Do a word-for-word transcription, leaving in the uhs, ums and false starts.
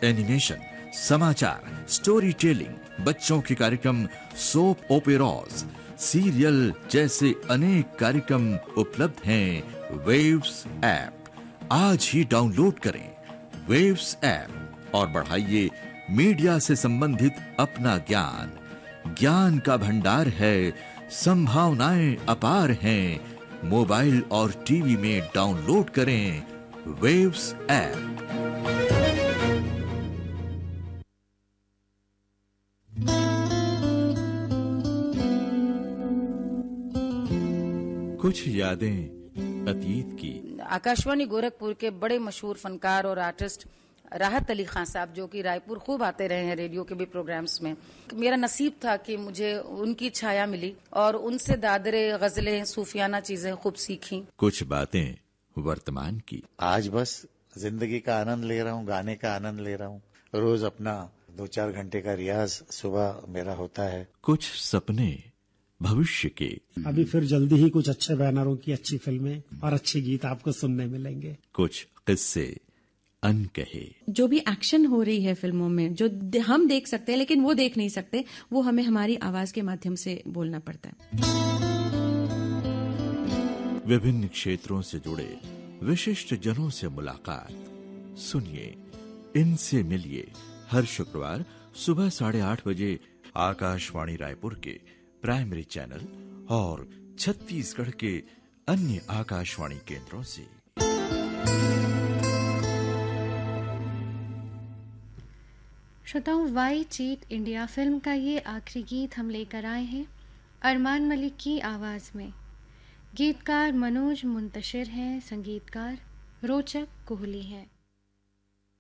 Animation, समाचार, story telling, बच्चों के कार्यक्रम, सोप ओपेराज, सीरियल जैसे अनेक कार्यक्रम उपलब्ध हैं वेव्स ऐप। आज ही डाउनलोड करें वेव्स ऐप और बढ़ाइए मीडिया से संबंधित अपना ज्ञान। ज्ञान का भंडार है, संभावनाएं अपार हैं। मोबाइल और टीवी में डाउनलोड करें वेव्स ऐप। कुछ यादें अतीत की। आकाशवाणी गोरखपुर के बड़े मशहूर फनकार और आर्टिस्ट राहत अली खान साहब, जो कि रायपुर खूब आते रहे हैं रेडियो के भी प्रोग्राम्स में। मेरा नसीब था कि मुझे उनकी छाया मिली और उनसे दादरे, गजलें, सूफियाना चीजें खूब सीखी। कुछ बातें वर्तमान की। आज बस जिंदगी का आनंद ले रहा हूँ, गाने का आनंद ले रहा हूँ। रोज अपना दो चार घंटे का रियाज सुबह मेरा होता है। कुछ सपने भविष्य के। अभी फिर जल्दी ही कुछ अच्छे बैनरों की अच्छी फिल्में और अच्छे गीत आपको सुनने मिलेंगे। कुछ किस्से अनकहे। जो भी एक्शन हो रही है फिल्मों में, जो हम देख सकते हैं लेकिन वो देख नहीं सकते, वो हमें हमारी आवाज के माध्यम से बोलना पड़ता है। विभिन्न क्षेत्रों से जुड़े विशिष्ट जनों से मुलाकात। सुनिए, इनसे मिलिए हर शुक्रवार सुबह साढ़े आठ बजे आकाशवाणी रायपुर के प्राइमरी चैनल और छत्तीसगढ़ के अन्य आकाशवाणी केंद्रों से। श्रोताओं, वाई चीट इंडिया फिल्म का ये आखिरी गीत हम लेकर आए हैं अरमान मलिक की आवाज में। गीतकार मनोज मुंतशिर हैं, संगीतकार रोचक कोहली हैं।